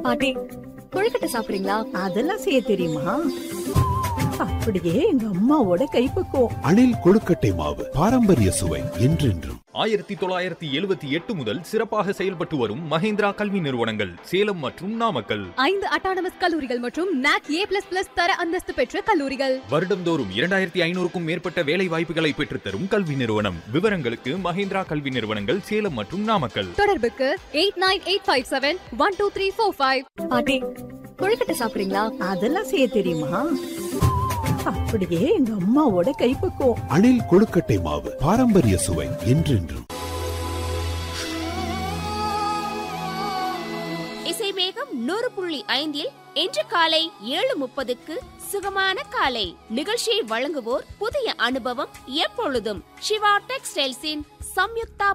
பாட்டி கொழுக்கட்டை சாப்பிடுறீங்களா? அதெல்லாம் செய்ய தெரியுமா? அப்படியே எங்க அம்மாவோட கைப்பக்குவம். அணில் கொழுக்கட்டை மாவு பாரம்பரிய சுவை என்றென்றும். 1978 முதல் சிறப்பாக செயல்பட்டு வரும் மஹேந்திரா கல்வி நிறுவனங்கள் சேலம் மற்றும் நாமக்கல். 5 அட்டானமஸ் கல்லூரிகள் மற்றும் NAC A++ தர அந்தஸ்து பெற்ற கல்லூரிகள். வருடம்தோறும் 2500க்கும் மேற்பட்ட வேலை வாய்ப்புகளை பெற்றுத்தரும் கல்வி நிறுவனம். விவரங்களுக்கு மஹேந்திரா கல்வி நிறுவனங்கள் சேலம் மற்றும் நாமக்கல். தொடர்புக்கு 8985712345. பாட்டி கொழுக்கட்டை சாப்பிடுறீங்களா? அதெல்லாம் செய்ய தெரியுமா? அப்படியே எங்க அம்மாவோட கைப்பக்குவம். அணில் கொழுக்கட்டை மாவு பாரம்பரிய சுவை என்றென்றும். இசை வேகம் 100.5 இன்று காலை 7:30க்கு சுகமான காலை நிகழ்ச்சியை வழங்குவோர் புதிய அனுபவம் எப்பொழுதும் சிவா டெக்ஸ்டைல்ஸின் சம்யுக்தா